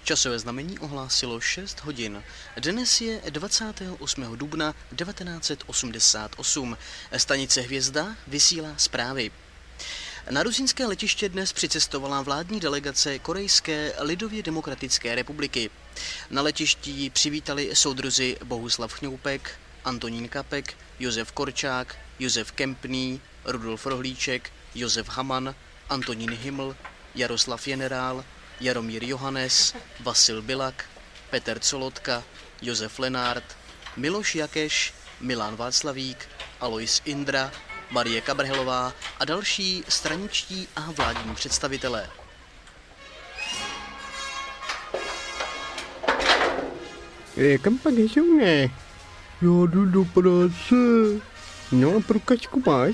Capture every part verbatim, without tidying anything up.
Časové znamení ohlásilo šest hodin. Dnes je dvacátého osmého dubna devatenáct set osmdesát osm. Stanice Hvězda vysílá zprávy. Na rusínské letiště dnes přicestovala vládní delegace Korejské lidově demokratické republiky. Na letišti ji přivítali soudruzi Bohuslav Chňoupek, Antonín Kapek, Josef Korčák, Josef Kempný, Rudolf Rohlíček, Josef Haman, Antonín Himl, Jaroslav Generál, Jaromír Johannes, Vasil Bilak, Petr Colotka, Josef Lenárd, Miloš Jakeš, Milan Václavík, Alois Indra, Marie Kabrhelová a další straničtí a vládní představitelé. E, kam pak jsou, ne? Já jdu do práce. No a průkačku máš?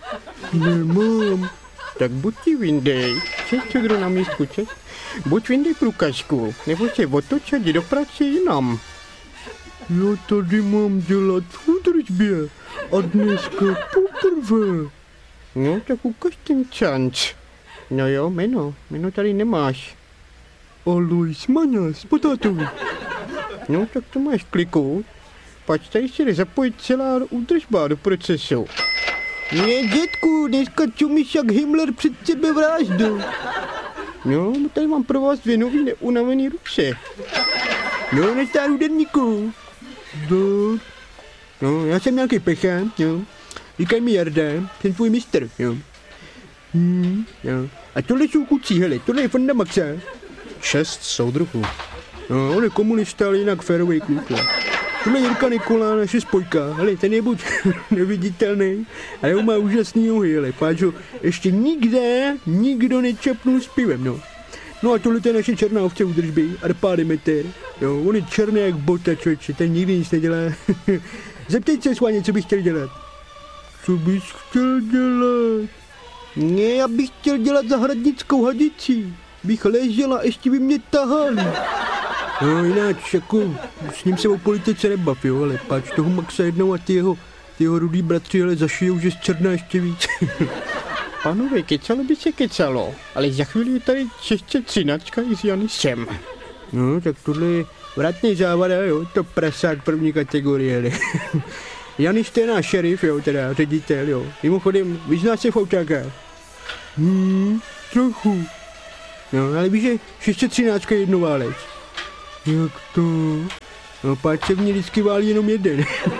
Nemám. Tak buď ti vyndej. Čes, co kdo na místku, čes? Buď vyndej průkačku, nebo se otoč a jdi do práce jinam. Já tady mám dělat v údržbě a dneska poprvé. No tak ukaž ten čanč. No jo, jméno, jméno tady nemáš. Alois Maňas, potátovi. No tak to máš kliknout. Pač tady se jde zapojit celá údržba do procesu. Ne, dětku, dneska čumíš jak Himmler před sebevraždou. No, tady mám pro vás dvě nový neunavený ruce. No, na stáru denníku. Do. No, já jsem nějaký pechán, jo. Říkaj mi Jarda, jsem tvůj mistr, jo. Hmm, jo. A tohle jsou kucí, hele, tohle je Fonda Maxa. Šest soudruhů. No, on je komunista, ale jinak férovej kluk, jo. Tohle je Jirka Nikola, naše spojka, hele, ten je buď neviditelný, ale on má úžasný nohy, hele, páč ho ještě nikde, nikdo nečapnul s pivem, no. No a tohle je naše černá ovce údržby, Arpá Demeter, jo, on je černý jak bota, člověče, ten nikdy nic nedělá. Zeptejte se, Sváně, co bych chtěl dělat. Co bys chtěl dělat? Ne, já bych chtěl dělat zahradnickou hadici, bych ležel a ještě by mě tahali. No jináč, jako, s ním se o politice nebav, jo, ale páč toho Maxa jednou a ty jeho, ty jeho rudý bratři, ale zašijou, že z černá ještě víc. Pánové, kecalo by se kecalo, ale za chvíli je tady čeště třináčka i s Janisem. No, tak tohle je vratný závada, jo, to prasák první kategorie, ale. Janis to je náš šerif, jo, teda ředitel, jo. Mimochodem, vyzná se v autákách? Hmm, trochu. No, ale víš, že šest třináctka je jednoválec. Jak to? No, páč se v ní vždycky válí jenom jeden.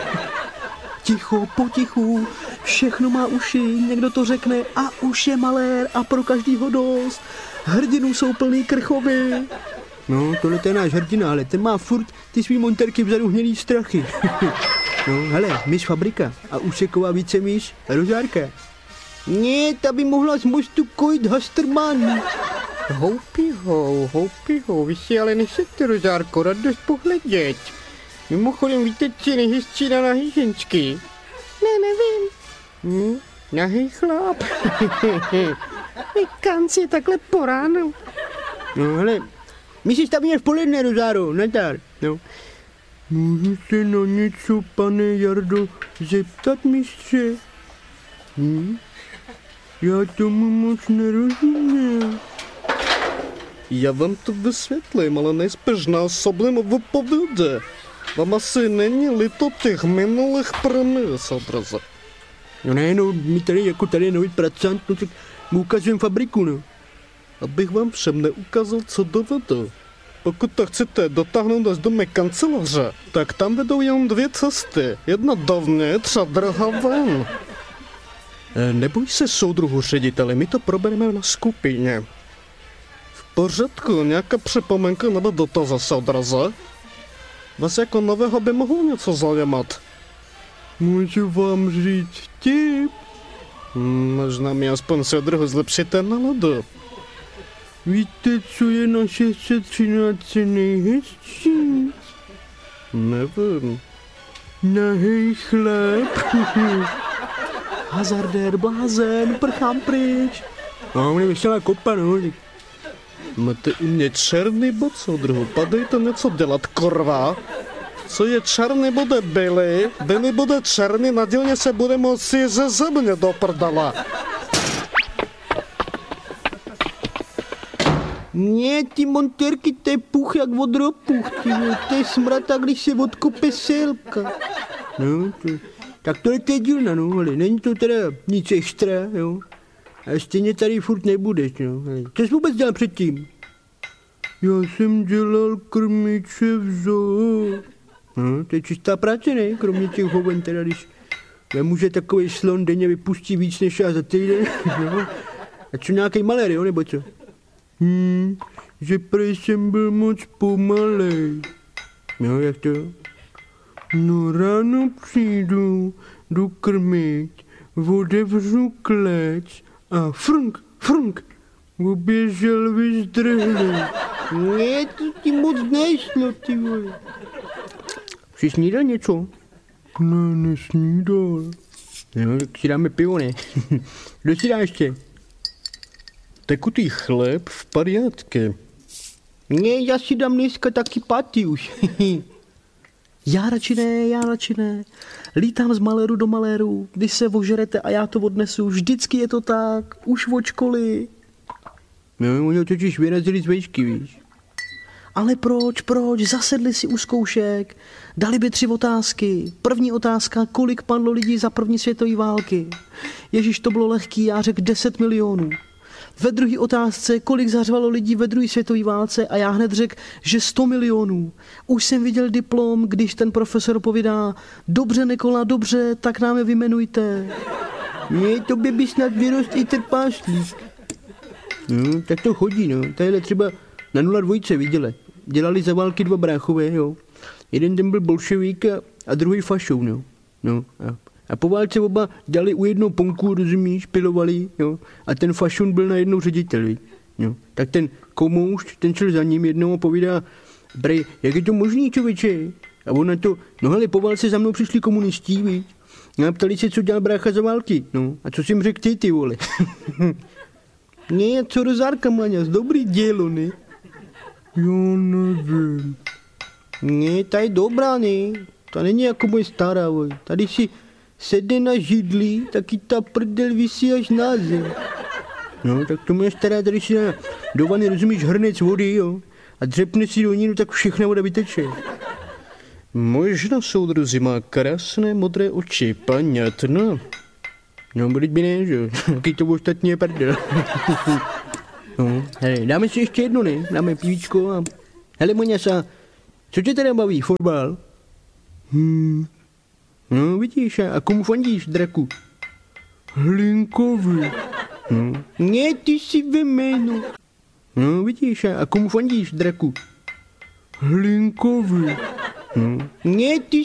Ticho, potichu, všechno má uši, někdo to řekne a už je malér a pro každýho dost. Hrdinů jsou plný krchovy. No, tohle je náš hrdina, ale ten má furt ty svý monterky vzadu hnědý strachy. No, hele, myš Fabrika a úseková vícemíš Rozárka. Ne, ta by mohla z mostu kojit Hasterman. Houpihou, houpihou, vy si ale nechcete, Rozárko, radost pohledět. Mimochodem, víte, co je nejhezčí na nahý ženčky? Ne, nevím. Hm, nahý chlap. Vykanc je takhle po ránu. No, hele, my si stavíme v poledne, Rozáro, Natar, no. Můžu se na něco, pane Jardo, zeptat, mistře? Hm? Já tomu moc nerozumím. Já vám to vysvětlím, ale nejspíš násobným vypovědě. Vám asi není líto těch minulých premis, obraze. No ne, no, my tady jako tady je nový pracant, no tak mu ukazujem fabriku, no. Abych vám všem neukázal, co dovedu. Pokud to chcete dotáhnout až do mé kanceláře, tak tam vedou jen dvě cesty. Jedna dovnitř a druhá ven. E, neboj se, soudruhu řediteli, my to probereme na skupině. V pořádku, nějaká připomenka nebo dotaz, soudruze? Vás jako nového by mohlo něco zajímat. Můžu vám říct vtip? Hmm, možná mi aspoň soudruhu zlepšíte náladu. Víte, co je na šest set třináct nejhezčí? Nevím. Nahej chlap. Hazardér, blázen, prchám pryč. No, mě vysela kopa, no. Máte u mě černý bod, soudruhu, padejte něco dělat, korva. Co je černý, bude bílý, bílý bude černý, na dílně se bude moci ze země do prdala. Ne, ty montérky, to je puch jak od ropuch, ty vole. To je smrata, když se odkope selka. No, to, tak tohle to je dílna, no, ale není to teda nic extra, jo. A stejně tady furt nebudeš, no. Co jsi vůbec dělal předtím? Já jsem dělal krmiče v zoo. No, to je čistá práce, ne? Kromě těch hoven, teda když nemůže takový slon denně vypustí víc než já za týden, no. A co nějaký malér, jo, nebo co? Hmm, že prej jsem byl moc pomalej. No, jak to? No, ráno přijdu, jdu krmit, otevřu klec a frnk, frnk, oběžel vyzdrhli. Ne, to ti moc nešlo, ty vole. Jsi snídal něco? Ne, nesnídal. No, tak si dáme pivo, ne? Kdo si dá ještě? Tekutý chléb v pariátke. Ne, já si dám dneska taky paty už. Já radši ne, já radši ne. Lítám z maléru do maléru, když se ožerete a já to odnesu. Vždycky je to tak, už od školy. No, oni totiž vyrazili z vejšky, víš. Ale proč, proč? Zasedli si u zkoušek, dali by tři otázky. První otázka, kolik padlo lidí za první světové války. Ježíš, to bylo lehký, já řekl deset milionů. Ve druhé otázce, kolik zařvalo lidí ve druhé světové válce a já hned řekl, že sto milionů. Už jsem viděl diplom, když ten profesor povídá, dobře Nikola, dobře, tak nám je vyjmenujte. Ne, to by by snad vyrost i trpášlík. No, tak to chodí, no. Tadyhle třeba na nula dvojce viděli. Dělali za války dva bráchové, jo. Jeden ten byl bolševík a, a druhý fašou, no. No, a, a po válce oba dělali u jednou ponku, rozumíš, pilovali, jo. A ten fašun byl na jednou ředitel, víš. Jo. Tak ten komoušť, ten šel za ním jednou a povídá, brej, jak je to možný, člověče? A on na to, no hele, po válce za mnou přišli komunistí, víš. No a ptali se, co dělal brácha za války, no. A co jsi jim řekl ty, ty vole? Ne, co rozárka, Maňas, dobrý dělo, ne? Jo, nevím. Ne, ta je dobrá, ne? Ta není jako moje stará, voj. Tady si sedne na židli, taky ta prdel visí až na zem. No, tak to moje stará tady si na do vany, rozumíš, hrnec vody, jo? A dřepne si do ní, no tak všechna voda vyteče. Možná, soudruzi, má krásné modré oči, paňatno. No, bude by ne, že? Jaký to ostatní je prdel. No, hele, dáme si ještě jedno, ne? Dáme pivíčko a... Hele, Moňasa, co tě teda baví, fotbal? Hmm. No, vidíš, a komu fandíš, draku? Hlinkovi. No. Ne, ty si ve jméno. No, vidíš, a komu fandíš, draku? Hlinkovi. No. Ne, ty